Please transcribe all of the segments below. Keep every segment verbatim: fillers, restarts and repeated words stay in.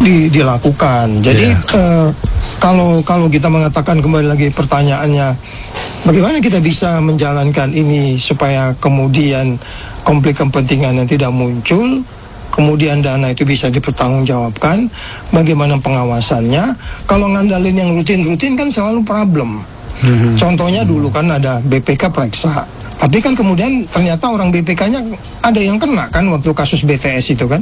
di, dilakukan. Jadi yeah. uh, kalau kalau kita mengatakan kembali lagi pertanyaannya, bagaimana kita bisa menjalankan ini supaya kemudian konflik kepentingan yang tidak muncul, kemudian dana itu bisa dipertanggungjawabkan, bagaimana pengawasannya? Kalau ngandalin yang rutin-rutin kan selalu problem. Mm-hmm. Contohnya dulu kan ada B P K periksa, tapi kan kemudian ternyata orang B P K-nya ada yang kena kan waktu kasus B T S itu kan?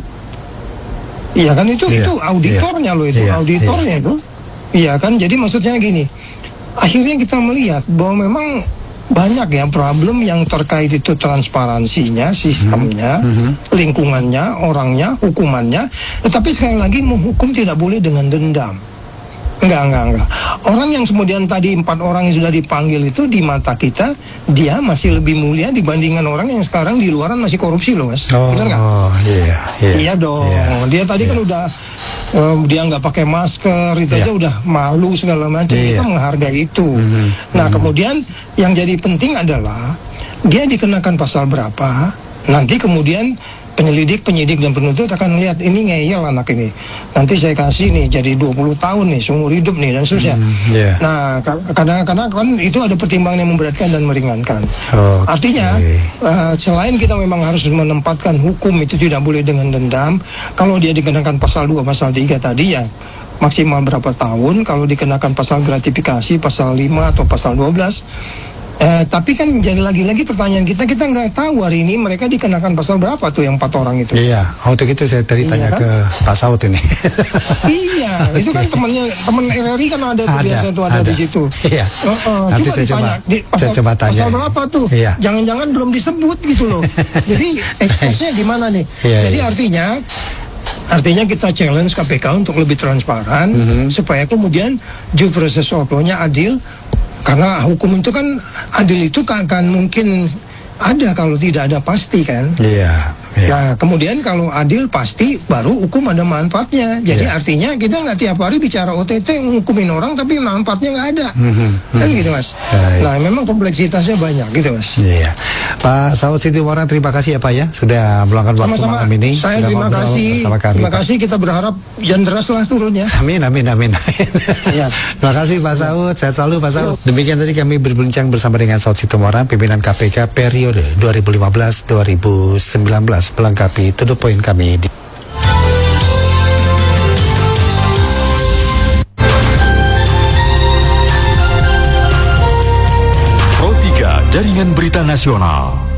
Iya kan itu yeah. itu auditornya yeah. loh itu yeah. auditornya yeah. itu, iya kan? Jadi maksudnya gini, akhirnya kita melihat bahwa memang banyak ya problem yang terkait itu transparansinya, sistemnya, mm-hmm. lingkungannya, orangnya, hukumannya. Tetapi sekali lagi menghukum tidak boleh dengan dendam. Enggak, enggak, enggak. Orang yang kemudian tadi empat orang yang sudah dipanggil itu di mata kita, dia masih lebih mulia dibandingkan orang yang sekarang di luaran masih korupsi loh, Mas. Oh, benar nggak? Iya, iya. Iya dong. Yeah, dia tadi yeah. kan udah um, dia nggak pakai masker, itu yeah. aja udah malu segala macam. Yeah. Kita menghargai itu. Mm-hmm. Nah, mm-hmm. kemudian yang jadi penting adalah dia dikenakan pasal berapa. Nanti kemudian penyelidik, penyidik dan penuntut akan lihat ini ngeyel anak ini. Nanti saya kasih nih jadi dua puluh tahun nih, seumur hidup nih dan seterusnya. Mm, yeah. Nah, kadang-kadang kan itu ada pertimbangan yang memberatkan dan meringankan. Oh, Artinya okay. uh, selain kita memang harus menempatkan hukum itu tidak boleh dengan dendam. Kalau dia dikenakan pasal dua, pasal tiga tadi ya maksimal berapa tahun. Kalau dikenakan pasal gratifikasi, pasal lima atau pasal dua belas. Eh, tapi kan jadi lagi-lagi pertanyaan kita, kita nggak tahu hari ini mereka dikenakan pasal berapa tuh yang empat orang itu. Iya, untuk itu saya tadi tanya iya, kan? ke Pak Saud ini. Iya, itu kan temannya, teman R R I kan ada, ada biasa tuh ada, ada di situ. Iya. Uh, uh, Nanti coba saya ditanya, coba, di, pasal, saya coba tanya. Pasal berapa tuh? Iya. Jangan-jangan belum disebut gitu loh. Jadi ekspresnya gimana nih? Iya, jadi iya. artinya Artinya kita challenge K P K untuk lebih transparan, mm-hmm. supaya kemudian due process of law-nya adil. Karena hukum itu kan adil itu kan, kan mungkin ada kalau tidak ada pasti kan. Iya. Yeah, yeah. Nah kemudian kalau adil pasti baru hukum ada manfaatnya. Jadi yeah. artinya kita nggak tiap hari bicara O T T ngukumin orang tapi manfaatnya nggak ada. Mm-hmm. Kan gitu Mas. Yeah, nah memang kompleksitasnya banyak gitu Mas. Iya. Yeah. Pak Saud Situmorang terima kasih ya Pak ya sudah meluangkan waktu malam ini. Saya sudah terima kasih. Kami, terima Pak. kasih kita berharap hujan deras lah turunnya. Amin amin amin. Ya. Terima kasih Pak Saud. Saya selalu Pak Saud. Demikian tadi kami berbincang bersama dengan Saud Situmorang, pimpinan K P K periode dua ribu lima belas sampai dua ribu sembilan belas, melengkapi to the point kami di Pro tiga Jaringan Berita Nasional.